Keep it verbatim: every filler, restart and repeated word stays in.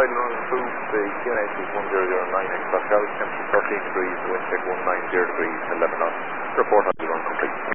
Oil runs through the Q N H is one zero zero nine X Pascal, temperature thirteen degrees, wind check one nine zero degrees, eleven knots. Report has been run complete.